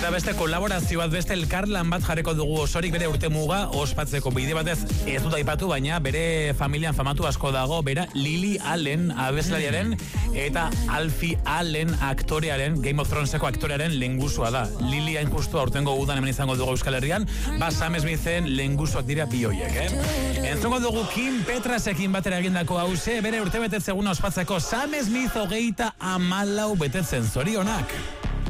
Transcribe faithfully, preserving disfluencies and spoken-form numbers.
Eta beste kolaborazio bat, beste elkarlan bat jarriko dugu osorik bere urte muga ospatzeko bide batez ez dut aipatu, baina bere familian famatu asko dago, bera Lily Allen abeslariaren eta Alfie Allen aktorearen, Game of Throneseko aktorearen lehengusua da. Lily hain justu aurtengo udan hemen izango dugu Euskal Herrian, ba Sam Smithen lehengusuak dira bi hoiek, eh? Entzongo dugu Kim Petrasekin batera egindako hause, bere urte betetze eguna ospatzeko Sam Smith hogeita hamalau betetzen, zorionak.